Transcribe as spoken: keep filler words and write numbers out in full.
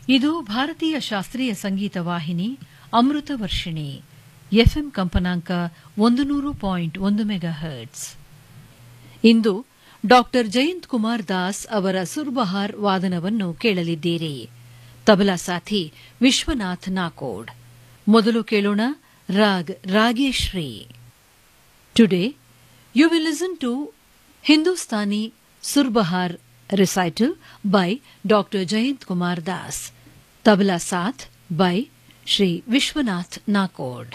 ಇದು ಭಾರತೀಯ ಶಾಸ್ತ್ರೀಯ ಸಂಗೀತ ವಾಹಿನಿ ಅಮೃತ ವರ್ಷಿಣಿ ಎಫ್ಎಂ ಕಂಪನಾಂಕ ಒಂದು ನೂರು ಪಾಯಿಂಟ್ ಒಂದು ಮೆಗಾ ಹರ್ಟ್ಸ್. ಇಂದು ಡಾಕ್ಟರ್ ಜಯಂತ್ ಕುಮಾರ್ ದಾಸ್ ಅವರ ಸುರ್ಬಹಾರ್ ವಾದನವನ್ನು ಕೇಳಲಿದ್ದೀರಿ. ತಬಲಾ ಸಾಥಿ ವಿಶ್ವನಾಥ್ ನಾಕೋಡ್. ಮೊದಲು ಕೇಳೋಣ raag Rageshri. Today you will listen to Hindustani ಸುರ್ಬಹಾರ್ recital by Doctor Jayant Kumar Das. Tabla Saath by Shri Vishwanath Nakod.